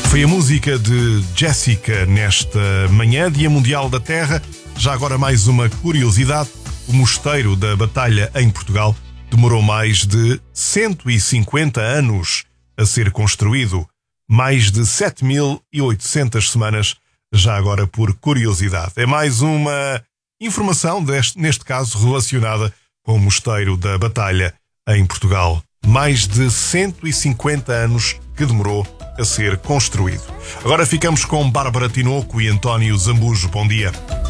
Foi a música de Jessica nesta manhã, Dia Mundial da Terra. Já agora mais uma curiosidade: o Mosteiro da Batalha em Portugal demorou mais de 150 anos a ser construído. Mais de 7.800 semanas, já agora por curiosidade. É mais uma informação, neste caso, relacionada com o Mosteiro da Batalha em Portugal. Mais de 150 anos que demorou a ser construído. Agora ficamos com Bárbara Tinoco e António Zambujo. Bom dia.